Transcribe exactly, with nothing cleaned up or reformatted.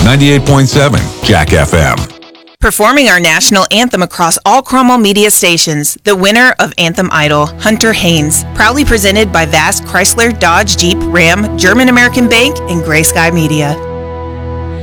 ninety-eight point seven Jack F M. Performing our national anthem across all Cromwell media stations, the winner of Anthem Idol, Hunter Haynes, proudly presented by Vast Chrysler, Dodge, Jeep, Ram, German American Bank, and Gray Sky Media.